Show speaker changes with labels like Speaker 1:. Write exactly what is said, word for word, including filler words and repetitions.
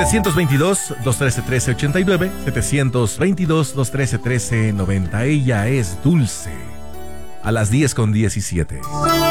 Speaker 1: setecientos veintidós, doscientos trece, trece ochenta y nueve, setecientos veintidós, doscientos trece, trece noventa. Ella es Dulce. A las diez con diecisiete.